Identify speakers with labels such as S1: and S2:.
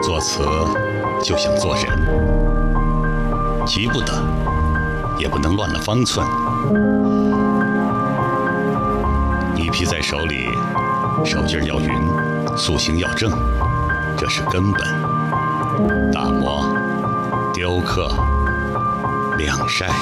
S1: 作词就像做人，急不得，也不能乱了方寸。泥皮在手里，手劲要匀，塑形要正，这是根本。打磨、雕刻、晾晒。